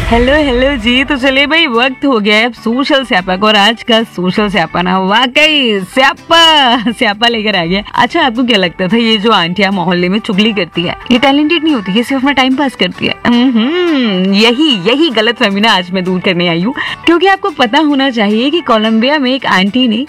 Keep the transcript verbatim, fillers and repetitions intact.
Hello hello जी। तो चलिए भाई, वक्त हो गया है अब सोशल स्यापा का, और आज का सोशल स्यापा ना वाकई स्यापा स्यापा लेकर आ गया। अच्छा, आपको क्या लगता था ये जो आंटियां मोहल्ले में चुगली करती है ये टैलेंटेड नहीं होती, ये सिर्फ अपना टाइम पास करती है? हम्म, यही यही गलत फहमी ना आज मैं दूर करने आई हूँ, क्योंकि आपको पता होना चाहिए कि कोलंबिया में एक आंटी ने